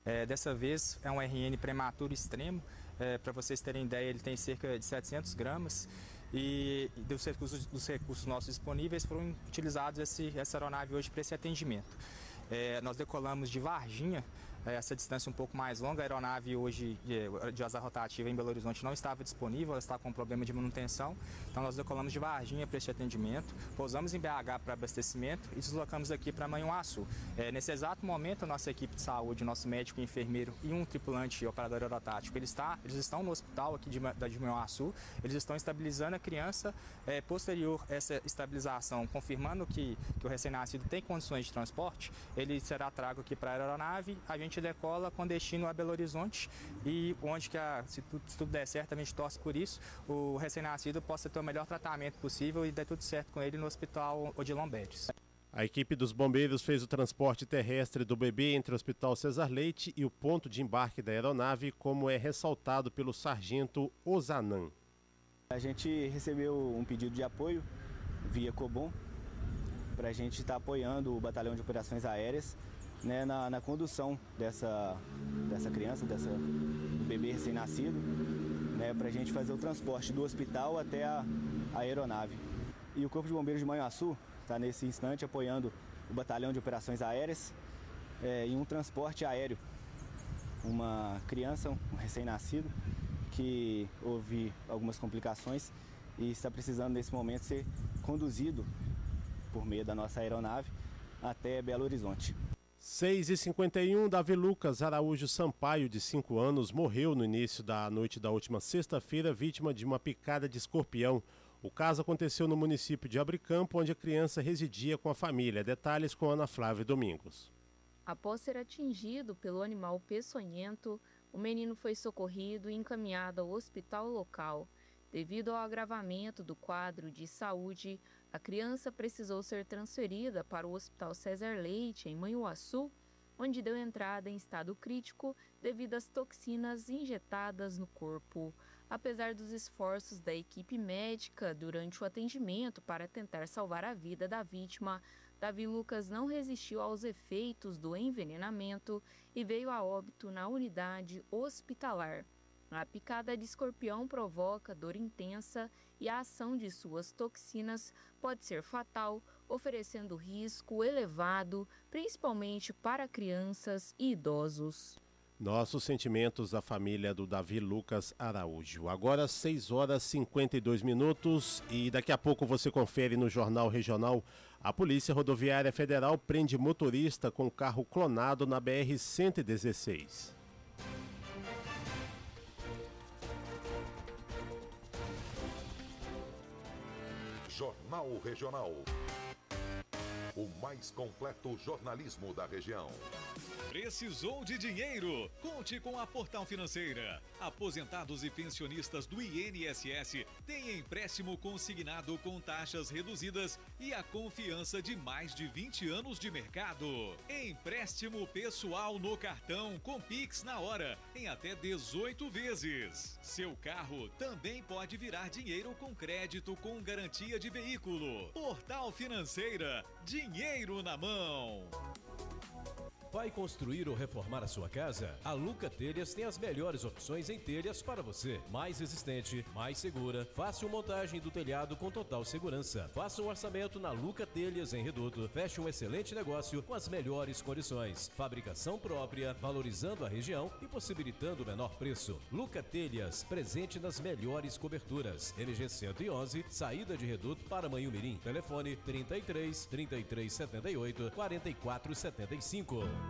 Dessa vez é um RN prematuro extremo. Para vocês terem ideia, ele tem cerca de 700 gramas e dos recursos nossos disponíveis foram utilizados essa aeronave hoje para esse atendimento. Nós decolamos de Varginha, essa distância um pouco mais longa. A aeronave hoje de asa rotativa em Belo Horizonte não estava disponível, ela está com problema de manutenção. Então nós decolamos de Varginha para esse atendimento, pousamos em BH para abastecimento e deslocamos aqui para Manhuaçu. Nesse exato momento, a nossa equipe de saúde, nosso médico, enfermeiro e um tripulante e operador aerotático, eles estão no hospital aqui de Manhuaçu, eles estão estabilizando a criança. Posterior a essa estabilização, confirmando que o recém-nascido tem condições de transporte, ele será trago aqui para a aeronave. A gente decola com destino a Belo Horizonte e onde se tudo der certo, a gente torce por isso, o recém-nascido possa ter o melhor tratamento possível e dê tudo certo com ele no Hospital Odilon Bedes. A equipe dos bombeiros fez o transporte terrestre do bebê entre o Hospital Cesar Leite e o ponto de embarque da aeronave, como é ressaltado pelo sargento Ozanan. A gente recebeu um pedido de apoio via Cobom para a gente estar apoiando o Batalhão de Operações Aéreas, né, na condução dessa criança, do bebê recém-nascido, né, para a gente fazer o transporte do hospital até a aeronave. E o Corpo de Bombeiros de Manhuaçu está nesse instante apoiando o Batalhão de Operações Aéreas em um transporte aéreo. Uma criança, um recém-nascido, que houve algumas complicações e está precisando nesse momento ser conduzido por meio da nossa aeronave até Belo Horizonte. 6h51, Davi Lucas Araújo Sampaio, de 5 anos, morreu no início da noite da última sexta-feira, vítima de uma picada de escorpião. O caso aconteceu no município de Abricampo, onde a criança residia com a família. Detalhes com Ana Flávia Domingos. Após ser atingido pelo animal peçonhento, o menino foi socorrido e encaminhado ao hospital local. Devido ao agravamento do quadro de saúde, a criança precisou ser transferida para o Hospital Cesar Leite, em Manhuaçu, onde deu entrada em estado crítico devido às toxinas injetadas no corpo. Apesar dos esforços da equipe médica durante o atendimento para tentar salvar a vida da vítima, Davi Lucas não resistiu aos efeitos do envenenamento e veio a óbito na unidade hospitalar. A picada de escorpião provoca dor intensa e a ação de suas toxinas pode ser fatal, oferecendo risco elevado, principalmente para crianças e idosos. Nossos sentimentos à família do Davi Lucas Araújo. Agora 6h52 e daqui a pouco você confere no Jornal Regional. A Polícia Rodoviária Federal prende motorista com carro clonado na BR-116. Jornal Regional. O mais completo jornalismo da região. Precisou de dinheiro? Conte com a Portal Financeira. Aposentados e pensionistas do INSS têm empréstimo consignado com taxas reduzidas e a confiança de mais de 20 anos de mercado. Empréstimo pessoal no cartão com Pix na hora, em até 18 vezes. Seu carro também pode virar dinheiro com crédito com garantia de veículo. Portal Financeira, dinheiro na mão. Vai construir ou reformar a sua casa? A Luca Telhas tem as melhores opções em telhas para você. Mais resistente, mais segura, fácil montagem do telhado com total segurança. Faça um orçamento na Luca Telhas em Reduto. Feche um excelente negócio com as melhores condições. Fabricação própria, valorizando a região e possibilitando o menor preço. Luca Telhas, presente nas melhores coberturas. MG 111, saída de Reduto para Manhumirim. Telefone 33 3378 4475.